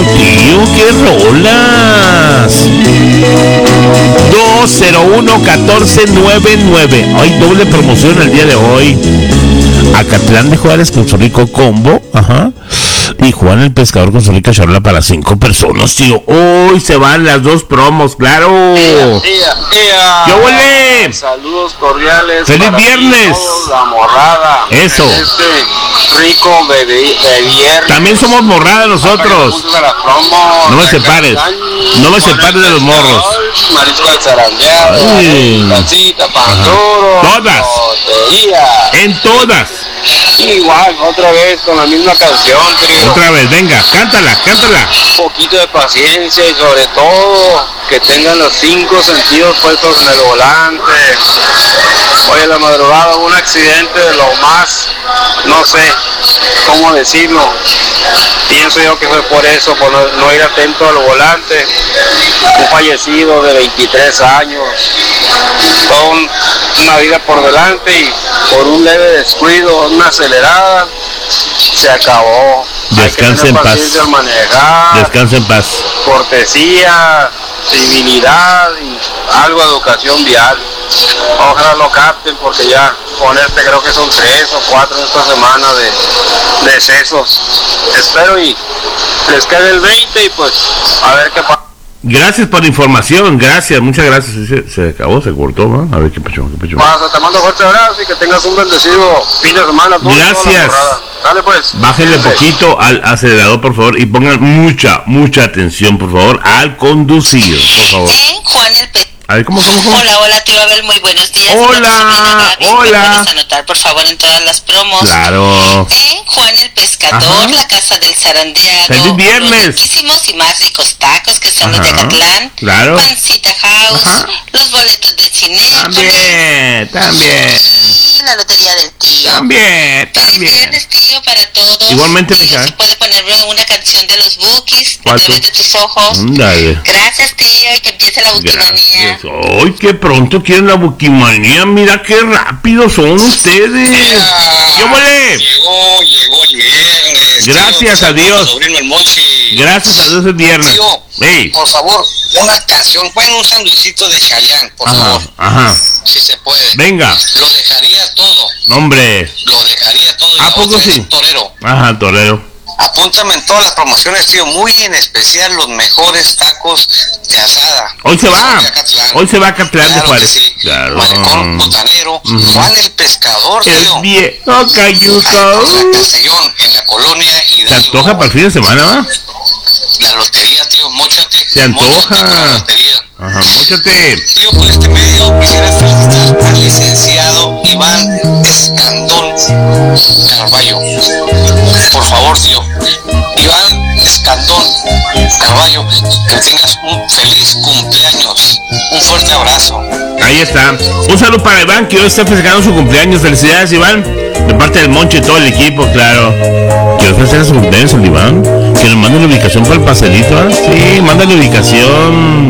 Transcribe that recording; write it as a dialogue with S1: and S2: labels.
S1: tío, qué rolas. 201-1499. Hay doble promoción el día de hoy. Acatlán de Juárez con su rico combo. Ajá. Y Juan el Pescador con su rica charla para 5 personas, tío. Hoy se van las 2 promos, claro. ¡Yo volé!
S2: Saludos cordiales.
S1: ¡Feliz viernes!
S2: La morrada.
S1: Eso.
S2: Rico de viernes.
S1: También somos morrada nosotros. No me separes. No me separes de los morros.
S2: Marisco al zarandeado. Pancita, panduro.
S1: Todas. En todas.
S2: Igual, otra vez con la misma canción, tío.
S1: Otra vez, venga, cántala.
S2: Un poquito de paciencia y sobre todo que tengan los 5 sentidos puestos en el volante. Hoy en la madrugada hubo un accidente de lo más, no sé cómo decirlo. Pienso yo que fue por eso, por no ir atento al volante. Un fallecido de 23 años. Toda una vida por delante y por un leve descuido, una acelerada, se acabó.
S1: Descansa en paz. Descansa en paz.
S2: Cortesía, civilidad y algo de educación vial. Ojalá lo capten porque ya con creo que son 3 o 4 en esta semana de decesos. Espero y les quede el 20 y pues a ver qué pasa.
S1: Gracias por la información, gracias, muchas gracias. Se acabó, se cortó, ¿no? A ver qué pasó.
S2: Pasa, te mando fuerte abrazo y que tengas un bendecido fin de semana.
S1: Gracias.
S2: Dale pues.
S1: Bájenle poquito al acelerador, por favor, y pongan mucha atención, por favor, al conducir, por favor.
S3: Juan el
S1: A ver, ¿cómo?
S3: Hola, tío Abel, muy buenos días.
S1: Hola.
S3: ¿Puedes anotar, por favor, en todas las promos?
S1: Claro.
S3: Juan el Pescador, la Casa del Zarandeado.
S1: ¡Feliz viernes!
S3: Los riquísimos y más ricos tacos que son los de Acatlán.
S1: Claro.
S3: Pancita House. Los boletos de cine.
S1: También.
S3: Y la lotería del tío.
S1: También.
S3: Feliz viernes, tío, para todos.
S1: Igualmente, mija.
S3: Si puede ponerme una canción de los Bukis a través de tus ojos.
S1: Dale.
S3: Gracias, tío, y que empiece la buquimanía.
S1: ¡Ay, qué pronto quieren la buquimanía! ¡Mira qué rápido son ustedes! ¡Yo volé!
S4: Llegó el viernes.
S1: Gracias
S4: tío,
S1: a Dios.
S4: Sobrino el Monchi.
S1: Gracias a Dios es viernes.
S4: Tío, por favor, una canción, bueno, un sanduchito de Chayanne, por favor.
S1: Ajá.
S4: Si se puede.
S1: Venga.
S4: Lo dejaría todo.
S1: Hombre.
S4: Lo dejaría todo.
S1: ¿A poco sí?
S4: Torero.
S1: Ajá, torero.
S4: Apúntame en todas las promociones, tío, muy en especial los mejores tacos de asada.
S1: Hoy se va a Acatlán de Juárez.
S4: Sí.
S1: Claro.
S4: Malecón Botanero, Juan el Pescador, tío.
S1: Es viejo cayuco.
S4: Castellón, en la colonia Hidalgo.
S1: ¿Se antoja para el fin de semana, va?
S4: La lotería, tío, móchate.
S1: Se antoja.
S4: La lotería.
S1: Ajá, móchate.
S4: Tío, por este medio quisiera felicitar al licenciado Iván Escandón Carballo. Por favor, tío. Iván Escandón Carballo, que tengas un feliz cumpleaños. Un fuerte abrazo.
S1: Ahí está. Un saludo para Iván, que hoy está festejando su cumpleaños. Felicidades, Iván. De parte del Moncho y todo el equipo, claro. ¿Quieres festejar su cumpleaños, el Iván? Que nos mande la ubicación para el pastelito, ¿eh? Sí, manda la ubicación.